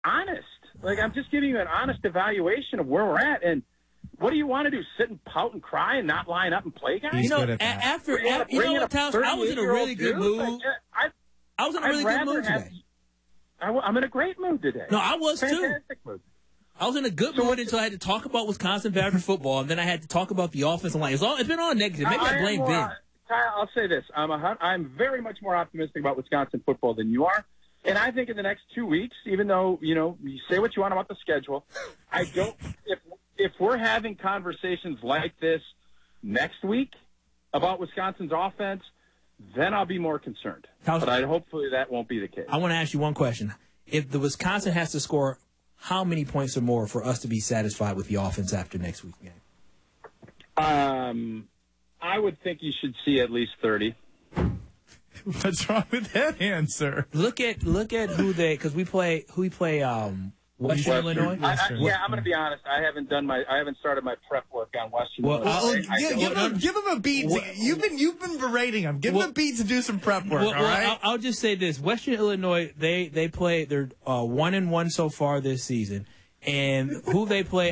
honest. Like, I'm just giving you an honest evaluation of where we're at. And what do you want to do? Sit and pout and cry and not line up and play, guys? You know, after you know what, Towns, I was in a really good mood. I was in a really good mood today. I'm in a great mood today. No, I was Fantastic too. Mood. I was in a good mood until I had to talk about Wisconsin Badger football, and then I had to talk about the offensive line. It's been all negative. Maybe I blame Ben. Kyle, I'll say this. I'm very much more optimistic about Wisconsin football than you are. And I think in the next 2 weeks, even though, you say what you want about the schedule, if we're having conversations like this next week about Wisconsin's offense, then I'll be more concerned. But hopefully that won't be the case. I want to ask you one question. If the Wisconsin has to score how many points or more for us to be satisfied with the offense after next week's game? I would think you should see at least 30. What's wrong with that answer? Look at who we play Western Illinois. I'm going to be honest. I haven't started my prep work on Western Illinois. Give him a beat. You've been berating him. Give him a beat to do some prep work. All right. I'll just say this: Western Illinois, they're 1-1 so far this season, and who they play